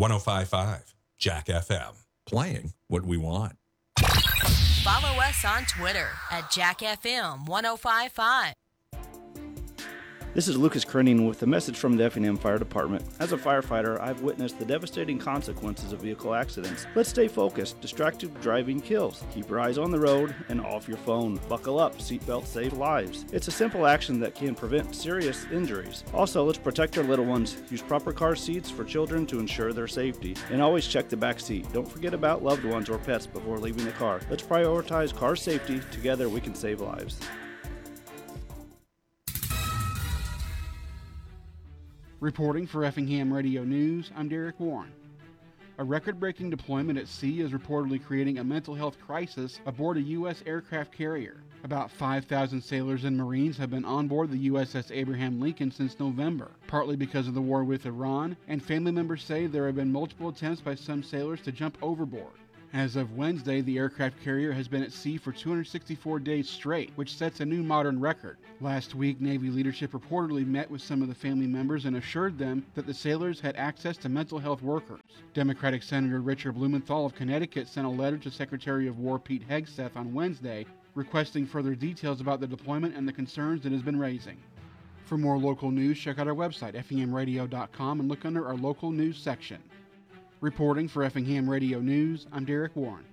105.5 Jack FM. Playing what we want. Follow us on Twitter at JackFM1055. This is Lucas Krenning with a message from the Effingham Fire Department. As a firefighter, I've witnessed the devastating consequences of vehicle accidents. Let's stay focused. Distracted driving kills. Keep your eyes on the road and off your phone. Buckle up. Seatbelts save lives. It's a simple action that can prevent serious injuries. Also, let's protect our little ones. Use proper car seats for children to ensure their safety. And always check the back seat. Don't forget about loved ones or pets before leaving the car. Let's prioritize car safety. Together we can save lives. Reporting for Effingham Radio News, I'm Derek Warren. A record-breaking deployment at sea is reportedly creating a mental health crisis aboard a U.S. aircraft carrier. About 5,000 sailors and Marines have been on board the USS Abraham Lincoln since November, partly because of the war with Iran, and family members say there have been multiple attempts by some sailors to jump overboard. As of Wednesday, the aircraft carrier has been at sea for 264 days straight, which sets a new modern record. Last week, Navy leadership reportedly met with some of the family members and assured them that the sailors had access to mental health workers. Democratic Senator Richard Blumenthal of Connecticut sent a letter to Secretary of War Pete Hegseth on Wednesday, requesting further details about the deployment and the concerns it has been raising. For more local news, check out our website, effinghamradio.com, and look under our local news section. Reporting for Effingham Radio News, I'm Derek Warren.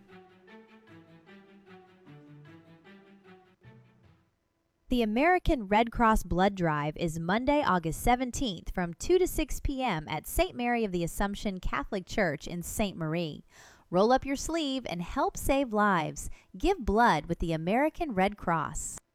The American Red Cross Blood Drive is Monday, August 17th from 2 to 6 p.m. at St. Mary of the Assumption Catholic Church in St. Marie. Roll up your sleeve and help save lives. Give blood with the American Red Cross.